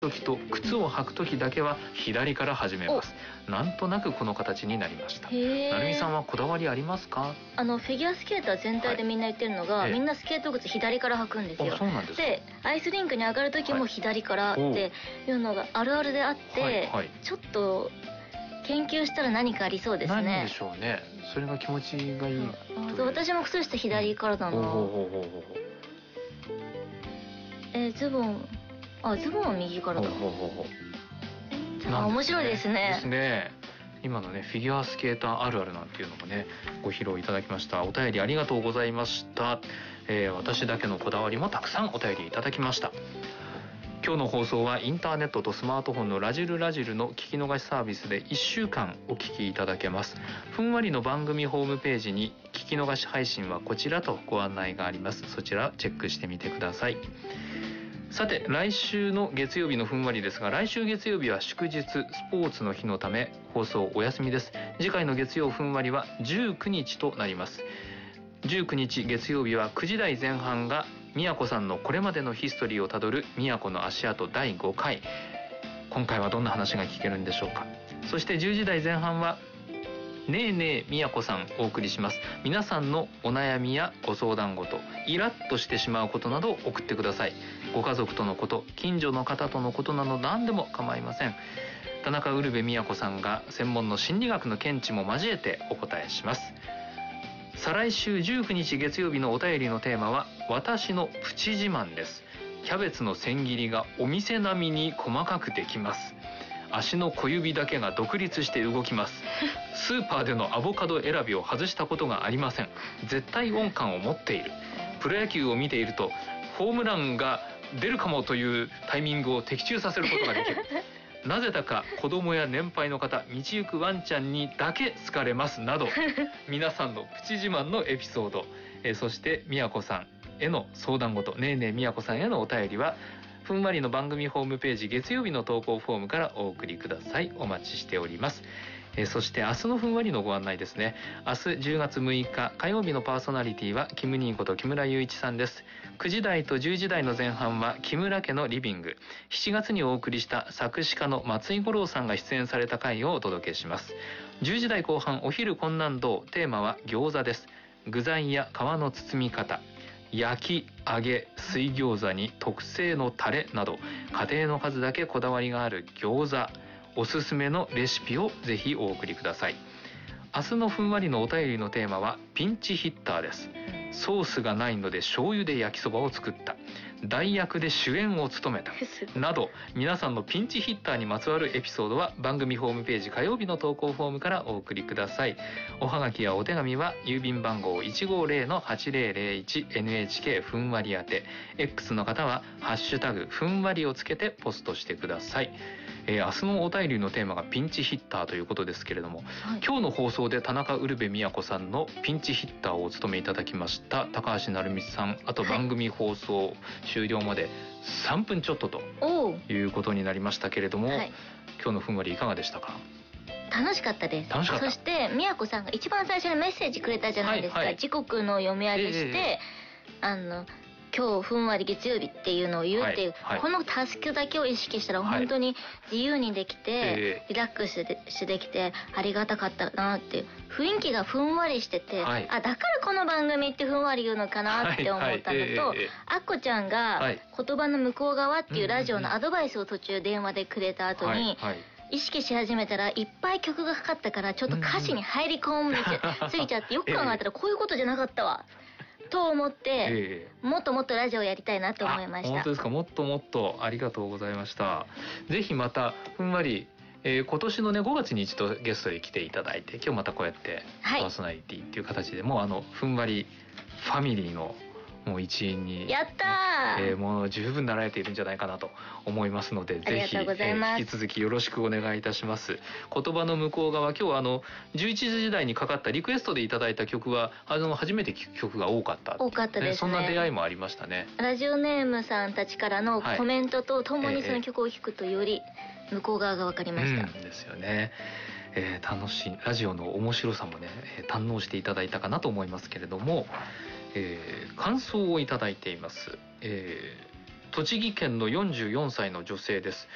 時と靴を履く時だけは左から始めます。なんとなくこの形になりました。なるみさんはこだわりありますか？ フィギュアスケーター全体でみんな言ってるのが、みんなスケート靴左から履くんですよ。 そうなんですか。 でアイスリンクに上がる時も左からっていうのがあるあるであって、ちょっと研究したら何かありそうですね。 何でしょうね。それが気持ちがいい。 私も靴下左からだな。ズボンは右からだ。面白いですね。 ですね。今のねフィギュアスケーターあるあるなんていうのもねご披露いただきました。お便りありがとうございました。私だけのこだわりもたくさんお便りいただきました。今日の放送はインターネットとスマートフォンのラジルの聞き逃しサービスで1週間お聞きいただけます。ふんわりの番組ホームページに聞き逃し配信はこちらとご案内があります。そちらチェックしてみてください。さて来週の月曜日のふんわりですが、来週月曜日は祝日スポーツの日のため放送お休みです。次回の月曜ふんわりは19日となります。19日月曜日は9時台前半が宮子さんのこれまでのヒストリーをたどる宮子の足跡第5回。今回はどんな話が聞けるんでしょうか。そして10時台前半はねえねえ宮子さんお送りします。皆さんのお悩みやご相談事、イラッとしてしまうことなどを送ってください。ご家族とのこと、近所の方とのことなど何でも構いません。田中ウルヴェ宮子さんが専門の心理学の見地も交えてお答えします。再来週19日月曜日のお便りのテーマは私のプチ自慢です。キャベツの千切りがお店並みに細かくできます。足の小指だけが独立して動きます。スーパーでのアボカド選びを外したことがありません。絶対音感を持っている。プロ野球を見ているとホームランが出るかもというタイミングを的中させることができる。なぜだか子供や年配の方、道行くワンちゃんにだけ好かれますなど皆さんのプチ自慢のエピソード、そして宮子さんへの相談事、ねえねえ宮子さんへのお便りはふんわりの番組ホームページ月曜日の投稿フォームからお送りください。お待ちしております。そして明日のふんわりのご案内ですね。明日10月6日火曜日のパーソナリティはキム兄こと木村雄一さんです。9時台と10時台の前半は木村家のリビング。7月にお送りした作詞家の松井五郎さんが出演された回をお届けします。10時台後半お昼困難堂、テーマは餃子です。具材や皮の包み方、焼き、揚げ、水餃子に特製のタレなど家庭の数だけこだわりがある餃子、おすすめのレシピをぜひお送りください。明日のふんわりのお便りのテーマはピンチヒッターです。ソースがないので醤油で焼きそばを作った、代役で主演を務めたなど皆さんのピンチヒッターにまつわるエピソードは番組ホームページ火曜日の投稿フォームからお送りください。おはがきやお手紙は郵便番号 150-8001 NHK ふんわり宛て、 X の方はハッシュタグふんわりをつけてポストしてください。明日のお便りのテーマがピンチヒッターということですけれども、今日の放送で田中ウルヴェ宮子さんのピンチヒッターをお務めいただきました高橋成美さん、あと番組放送終了まで3分ちょっとということになりましたけれども、今日のふんわりいかがでしたか？ 楽しかったです。そして宮子さんが一番最初にメッセージくれたじゃないですか。時刻の読み上げして、今日ふんわり月曜日っていうのを言うっていう、このタスクだけを意識したら本当に自由にできて、リラックスしてできてありがたかったなっていう雰囲気がふんわりしてて、だからこの番組ってふんわり言うのかなって思ったのと、あっこちゃんが言葉の向こう側っていうラジオのアドバイスを途中電話でくれた後に、意識し始めたらいっぱい曲がかかったからちょっと歌詞に入り込んですぎちゃって、よく考えたらこういうことじゃなかったわと思って、もっともっとラジオやりたいなと思いました。 本当ですか？もっともっとありがとうございました。ぜひまたふんわり、今年のね5月に一度ゲストで来ていただいて、今日またこうやってパーソナリティっていう形で、もうふんわりファミリーのもう一員にやったー、 もう十分なられているんじゃないかなと思いますので、ぜひ引き続きよろしくお願いいたします。言葉の向こう側、今日は11時台にかかったリクエストでいただいた曲は初めて聴く曲が多かったですね。 そんな出会いもありましたね。 ラジオネームさんたちからのコメントとともにその曲を聴くとより向こう側が分かりました。 ですよね。楽しいラジオの面白さもね、堪能していただいたかなと思いますけれども、感想をいただいています。栃木県の44歳の女性です。